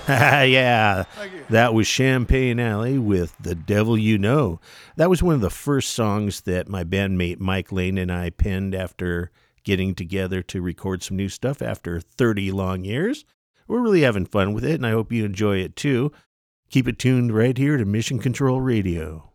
Yeah, Thank you. that was Champagne Alley with The Devil You Know. That was one of the first songs that my bandmate Mike Lane and I penned after getting together to record some new stuff after 30 long years. We're really having fun with it, and I hope you enjoy it too. Keep it tuned right here to Mission Control Radio.